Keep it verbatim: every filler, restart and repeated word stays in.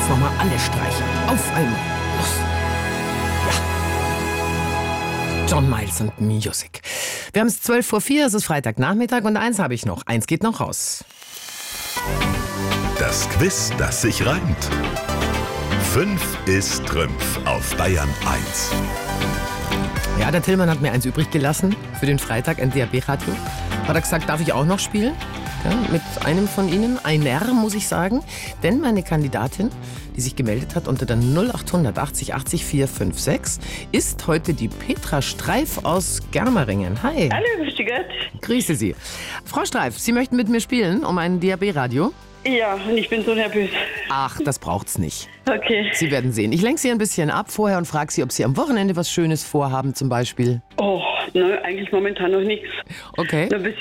Jetzt nochmal alle Streicher. Auf einmal. Los. Ja. John Miles und Music. Wir haben es zwölf vor vier, es ist Freitagnachmittag und eins habe ich noch. Eins geht noch raus. Das Quiz, das sich reimt. Fünf ist Trümpf auf Bayern eins. Ja, der Tillmann hat mir eins übrig gelassen für den Freitag, ein D A B-Radio. Hat er gesagt, darf ich auch noch spielen? Ja, mit einem von Ihnen, einer, muss ich sagen. Denn meine Kandidatin, die sich gemeldet hat unter der null acht achtzig achtzig vier fünf sechs, ist heute die Petra Streif aus Germeringen. Hi. Hallo, grüß dich Gott. Grüße Sie. Frau Streif, Sie möchten mit mir spielen um ein D A B-Radio? Ja, und ich bin so nervös. Ach, das braucht's nicht. Okay. Sie werden sehen. Ich lenke Sie ein bisschen ab vorher und frage Sie, ob Sie am Wochenende was Schönes vorhaben zum Beispiel. Oh, nein, eigentlich momentan noch nichts. Okay. Noch ein bisschen